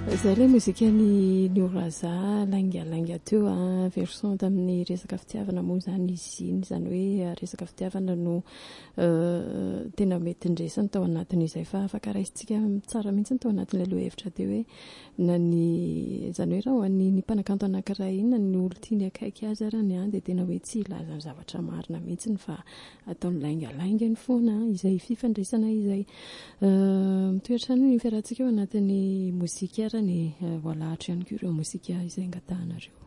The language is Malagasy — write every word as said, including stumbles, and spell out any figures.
Zay ilay mozika ny Nioraza langa langa teo a version tamin'ny resaka fitiavana moa zany izy iny, zany hoe resaka fitiavana no tena mety ndresany tao anatin'izay fa afaka raisitsika tsara mihitsy tao anatin'ilay loha hevitra teo hoe na ny zany hoe raha hoan'ny mpanakanto anankiray iny na ny olo tiany akaiky azy arany a dia tena hoe tsy ilaza zavatra marina mihitsy fa ataony langa langa ny foana izay fifandraisana izay mitoetra ny fiarahantsika eo anatin'ny mozika ny voalahatra ihany koa ireo mozika izay angatahana ireo.